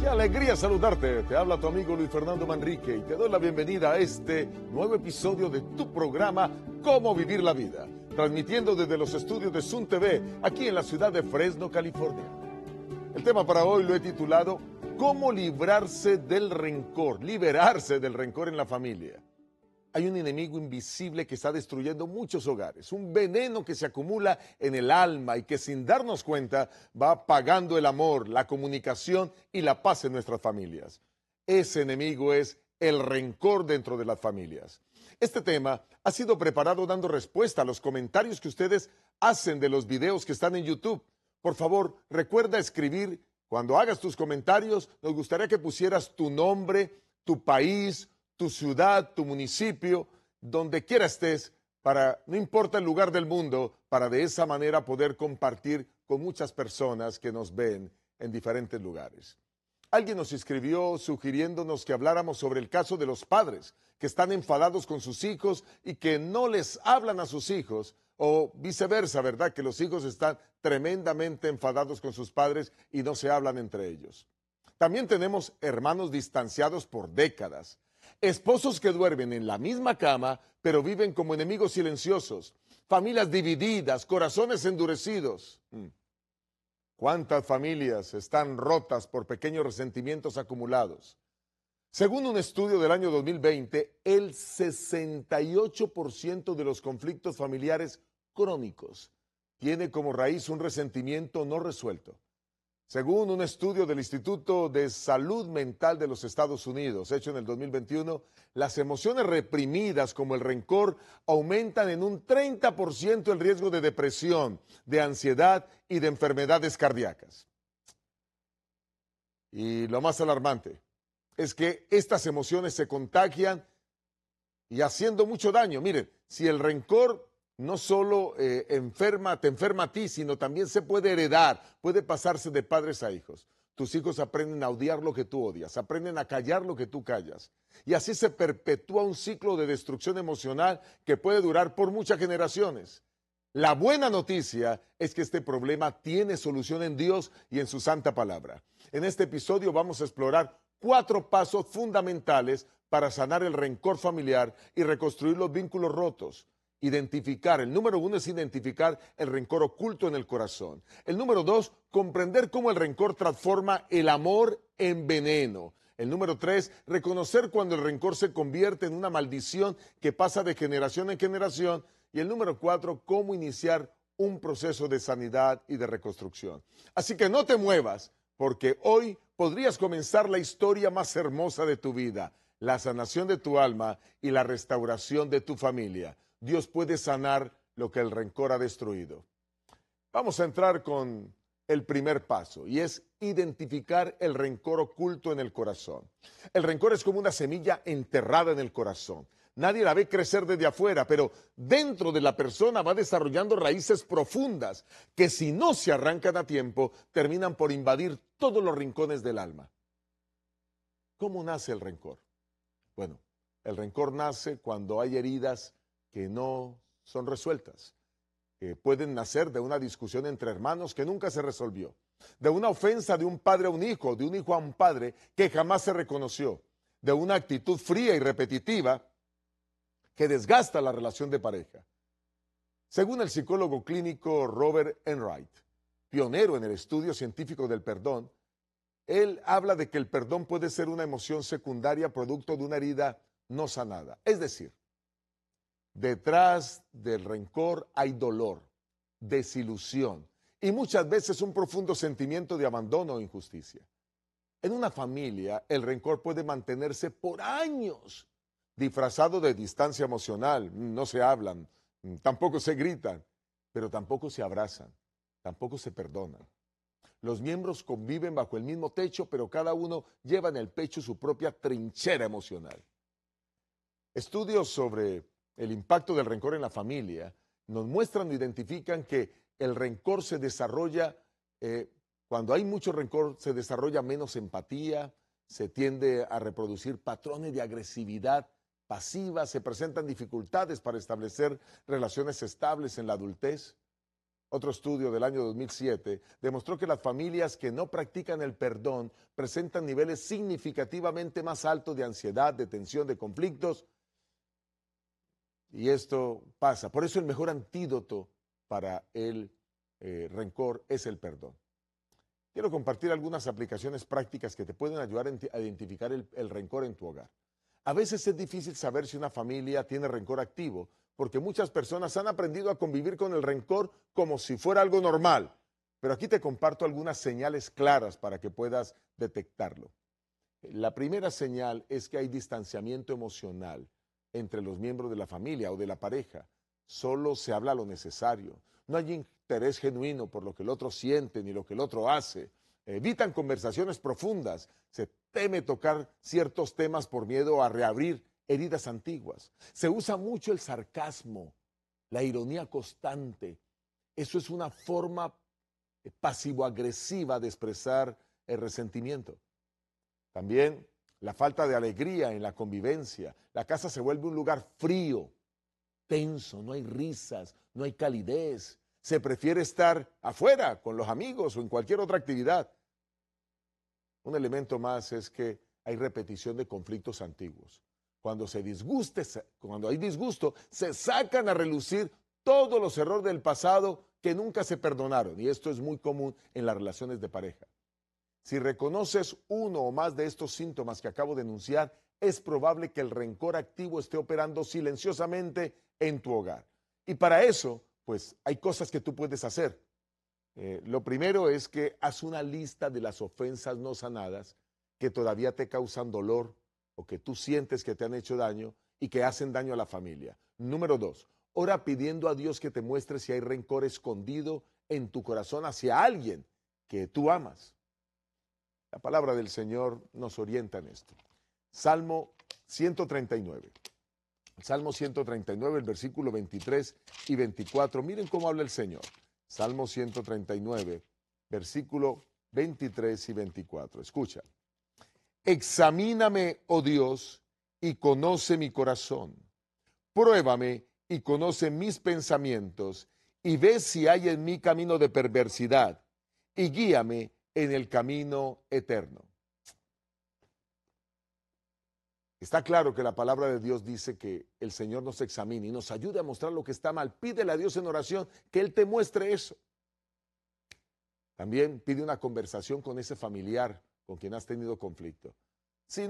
Qué alegría saludarte. Te habla tu amigo Luis Fernando Manrique y te doy la bienvenida a este nuevo episodio de tu programa Cómo Vivir la Vida, transmitiendo desde los estudios de Sun TV, aquí en la ciudad de Fresno, California. El tema para hoy lo he titulado ¿Cómo librarse del rencor? Liberarse del rencor en la familia. Hay un enemigo invisible que está destruyendo muchos hogares, un veneno que se acumula en el alma y que sin darnos cuenta va apagando el amor, la comunicación y la paz en nuestras familias. Ese enemigo es el rencor dentro de las familias. Este tema ha sido preparado dando respuesta a los comentarios que ustedes hacen de los videos que están en YouTube. Por favor, recuerda escribir. Cuando hagas tus comentarios, nos gustaría que pusieras tu nombre, tu país, tu ciudad, tu municipio, donde quiera estés, no importa el lugar del mundo, para de esa manera poder compartir con muchas personas que nos ven en diferentes lugares. Alguien nos escribió sugiriéndonos que habláramos sobre el caso de los padres que están enfadados con sus hijos y que no les hablan a sus hijos, o viceversa, ¿verdad? Que los hijos están tremendamente enfadados con sus padres y no se hablan entre ellos. También tenemos hermanos distanciados por décadas. Esposos que duermen en la misma cama, pero viven como enemigos silenciosos. Familias divididas, corazones endurecidos. ¿Cuántas familias están rotas por pequeños resentimientos acumulados? Según un estudio del año 2020, el 68% de los conflictos familiares crónicos tiene como raíz un resentimiento no resuelto. Según un estudio del Instituto de Salud Mental de los Estados Unidos, hecho en el 2021, las emociones reprimidas como el rencor aumentan en un 30% el riesgo de depresión, de ansiedad y de enfermedades cardíacas. Y lo más alarmante es que estas emociones se contagian y haciendo mucho daño. Miren, si el rencor no solo te enferma a ti, sino también se puede heredar, puede pasarse de padres a hijos. Tus hijos aprenden a odiar lo que tú odias, aprenden a callar lo que tú callas. Y así se perpetúa un ciclo de destrucción emocional que puede durar por muchas generaciones. La buena noticia es que este problema tiene solución en Dios y en su santa palabra. En este episodio vamos a explorar 4 pasos fundamentales para sanar el rencor familiar y reconstruir los vínculos rotos. El número 1 es identificar el rencor oculto en el corazón. El número 2, comprender cómo el rencor transforma el amor en veneno. El número 3, reconocer cuando el rencor se convierte en una maldición que pasa de generación en generación. Y el número 4, cómo iniciar un proceso de sanidad y de reconstrucción. Así que no te muevas, porque hoy podrías comenzar la historia más hermosa de tu vida, la sanación de tu alma y la restauración de tu familia. Dios puede sanar lo que el rencor ha destruido. Vamos a entrar con el primer paso y es identificar el rencor oculto en el corazón. El rencor es como una semilla enterrada en el corazón. Nadie la ve crecer desde afuera, pero dentro de la persona va desarrollando raíces profundas que si no se arrancan a tiempo, terminan por invadir todos los rincones del alma. ¿Cómo nace el rencor? Bueno, el rencor nace cuando hay heridas que no son resueltas, que pueden nacer de una discusión entre hermanos que nunca se resolvió, de una ofensa de un padre a un hijo, de un hijo a un padre que jamás se reconoció, de una actitud fría y repetitiva que desgasta la relación de pareja. Según el psicólogo clínico Robert Enright, pionero en el estudio científico del perdón, él habla de que el perdón puede ser una emoción secundaria producto de una herida no sanada. Es decir, detrás del rencor hay dolor, desilusión y muchas veces un profundo sentimiento de abandono o injusticia. En una familia, el rencor puede mantenerse por años, disfrazado de distancia emocional. No se hablan, tampoco se gritan, pero tampoco se abrazan, tampoco se perdonan. Los miembros conviven bajo el mismo techo, pero cada uno lleva en el pecho su propia trinchera emocional. Estudios sobre el impacto del rencor en la familia nos muestran e identifican que el rencor se desarrolla, cuando hay mucho rencor, se desarrolla menos empatía, se tiende a reproducir patrones de agresividad pasiva, se presentan dificultades para establecer relaciones estables en la adultez. Otro estudio del año 2007 demostró que las familias que no practican el perdón presentan niveles significativamente más altos de ansiedad, de tensión, de conflictos. Y esto pasa. Por eso el mejor antídoto para el rencor es el perdón. Quiero compartir algunas aplicaciones prácticas que te pueden ayudar a identificar el rencor en tu hogar. A veces es difícil saber si una familia tiene rencor activo, porque muchas personas han aprendido a convivir con el rencor como si fuera algo normal. Pero aquí te comparto algunas señales claras para que puedas detectarlo. La primera señal es que hay distanciamiento emocional entre los miembros de la familia o de la pareja. Solo se habla lo necesario. No hay interés genuino por lo que el otro siente ni lo que el otro hace. Evitan conversaciones profundas. Se teme tocar ciertos temas por miedo a reabrir heridas antiguas. Se usa mucho el sarcasmo, la ironía constante. Eso es una forma pasivo-agresiva de expresar el resentimiento. También la falta de alegría en la convivencia. La casa se vuelve un lugar frío, tenso, no hay risas, no hay calidez. Se prefiere estar afuera con los amigos o en cualquier otra actividad. Un elemento más es que hay repetición de conflictos antiguos. Cuando hay disgusto, se sacan a relucir todos los errores del pasado que nunca se perdonaron. Y esto es muy común en las relaciones de pareja. Si reconoces uno o más de estos síntomas que acabo de enunciar, es probable que el rencor activo esté operando silenciosamente en tu hogar. Y para eso, pues hay cosas que tú puedes hacer. Lo primero es que haz una lista de las ofensas no sanadas que todavía te causan dolor o que tú sientes que te han hecho daño y que hacen daño a la familia. Número 2, ora pidiendo a Dios que te muestre si hay rencor escondido en tu corazón hacia alguien que tú amas. La palabra del Señor nos orienta en esto. Salmo 139. Salmo 139, el versículo 23 y 24. Miren cómo habla el Señor. Salmo 139, versículo 23 y 24. Escucha. Examíname, oh Dios, y conoce mi corazón. Pruébame y conoce mis pensamientos, y ve si hay en mí camino de perversidad, y guíame en el camino eterno. Está claro que la palabra de Dios dice que el Señor nos examine y nos ayude a mostrar lo que está mal. Pídele a Dios en oración que Él te muestre eso. También pide una conversación con ese familiar con quien has tenido conflicto.